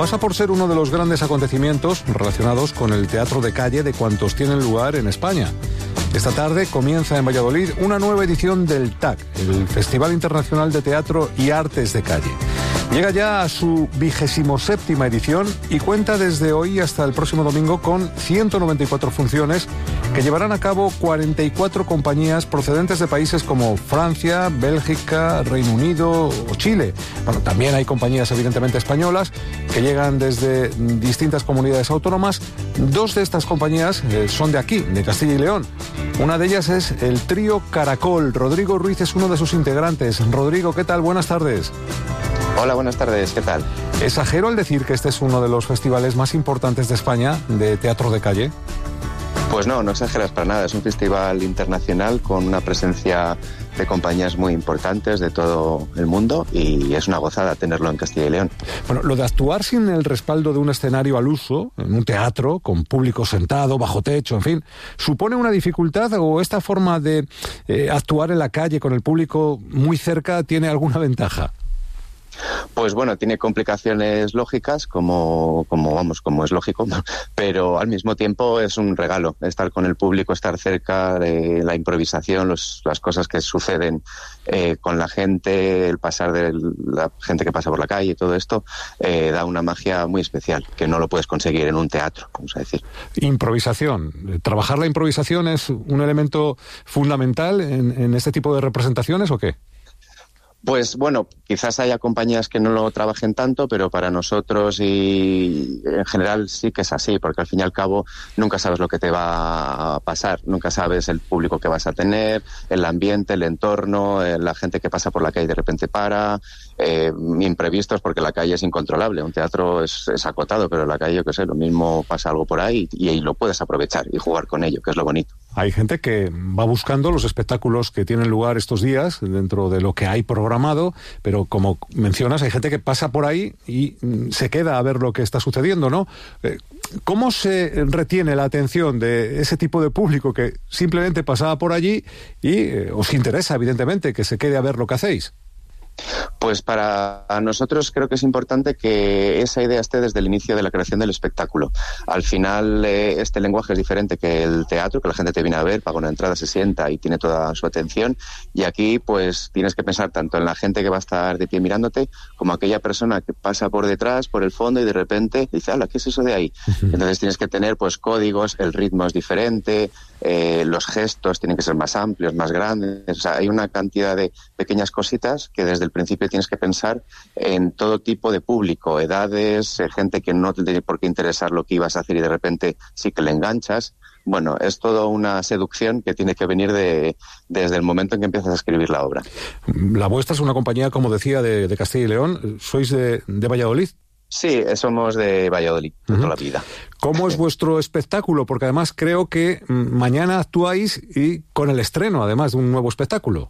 pasa por ser uno de los grandes acontecimientos relacionados con el teatro de calle de cuantos tienen lugar en España. Esta tarde comienza en Valladolid una nueva edición del TAC, el Festival Internacional de Teatro y Artes de Calle. Llega ya a su 27ª edición y cuenta desde hoy hasta el próximo domingo con 194 funciones que llevarán a cabo 44 compañías procedentes de países como Francia, Bélgica, Reino Unido o Chile. Bueno, también hay compañías evidentemente españolas que llegan desde distintas comunidades autónomas. Dos de estas compañías son de aquí, de Castilla y León. Una de ellas es el trío Caracol. Rodrigo Ruiz es uno de sus integrantes. Rodrigo, ¿qué tal? Buenas tardes. Hola, buenas tardes, ¿qué tal? ¿Exagero al decir que este es uno de los festivales más importantes de España de teatro de calle? Pues no exageras para nada. Es un festival internacional con una presencia de compañías muy importantes de todo el mundo y es una gozada tenerlo en Castilla y León. Bueno, lo de actuar sin el respaldo de un escenario al uso, en un teatro, con público sentado, bajo techo, en fin, ¿supone una dificultad o esta forma de actuar en la calle con el público muy cerca tiene alguna ventaja? Pues bueno, tiene complicaciones lógicas, como es lógico, pero al mismo tiempo es un regalo estar con el público, estar cerca de la improvisación, las cosas que suceden con la gente, el pasar de la gente que pasa por la calle, todo esto da una magia muy especial, que no lo puedes conseguir en un teatro, vamos a decir. Improvisación. ¿Trabajar la improvisación es un elemento fundamental en este tipo de representaciones o qué? Pues bueno, quizás haya compañías que no lo trabajen tanto, pero para nosotros y en general sí que es así, porque al fin y al cabo nunca sabes lo que te va a pasar, nunca sabes el público que vas a tener, el ambiente, el entorno, la gente que pasa por la calle y de repente para, imprevistos porque la calle es incontrolable, un teatro es acotado, pero en la calle, yo qué sé, lo mismo pasa algo por ahí y lo puedes aprovechar y jugar con ello, que es lo bonito. Hay gente que va buscando los espectáculos que tienen lugar estos días dentro de lo que hay programado, pero como mencionas, hay gente que pasa por ahí y se queda a ver lo que está sucediendo, ¿no? ¿Cómo se retiene la atención de ese tipo de público que simplemente pasaba por allí y os interesa, evidentemente, que se quede a ver lo que hacéis? Pues para nosotros creo que es importante que esa idea esté desde el inicio de la creación del espectáculo. Al final este lenguaje es diferente que el teatro, que la gente te viene a ver, paga una entrada, se sienta y tiene toda su atención, y aquí pues tienes que pensar tanto en la gente que va a estar de pie mirándote como aquella persona que pasa por detrás, por el fondo y de repente dice, ¡hala! ¿Qué es eso de ahí? Entonces tienes que tener pues códigos, el ritmo es diferente, los gestos tienen que ser más amplios, más grandes, o sea, hay una cantidad de pequeñas cositas que desde el principio tienes que pensar en todo tipo de público, edades, gente que no te tiene por qué interesar lo que ibas a hacer y de repente sí que le enganchas. Bueno, es toda una seducción que tiene que venir desde el momento en que empiezas a escribir la obra. La vuestra es una compañía, como decía, de Castilla y León. ¿Sois de Valladolid? Sí, somos de Valladolid, de toda la vida. ¿Cómo es vuestro espectáculo? Porque además creo que mañana actuáis y con el estreno, además, de un nuevo espectáculo.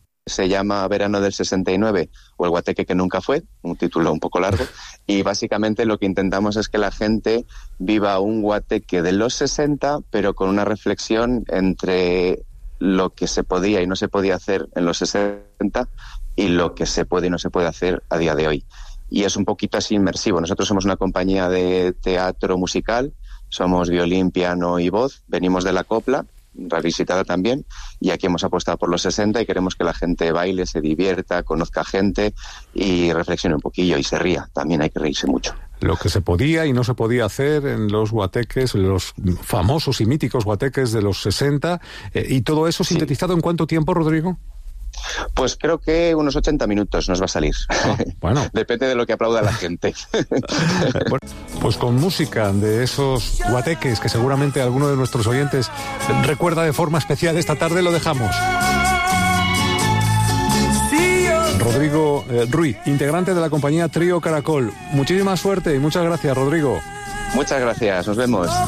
Se llama Verano del 69 o El Guateque que nunca fue, un título un poco largo, y básicamente lo que intentamos es que la gente viva un guateque de los 60, pero con una reflexión entre lo que se podía y no se podía hacer en los 60 y lo que se puede y no se puede hacer a día de hoy. Y es un poquito así inmersivo. Nosotros somos una compañía de teatro musical, somos violín, piano y voz, venimos de la copla, revisitada también, y aquí hemos apostado por los 60 y queremos que la gente baile, se divierta, conozca gente y reflexione un poquillo y se ría. También hay que reírse mucho. Lo que se podía y no se podía hacer en los guateques, los famosos y míticos guateques de los 60, y todo eso sintetizado ¿en cuánto tiempo, Rodrigo? Pues creo que unos 80 minutos nos va a salir. Bueno. Depende de lo que aplauda la gente. Bueno, pues con música de esos guateques que seguramente alguno de nuestros oyentes recuerda de forma especial esta tarde, lo dejamos. Rodrigo Ruiz, integrante de la compañía Trío Caracol. Muchísima suerte y muchas gracias, Rodrigo. Muchas gracias, nos vemos.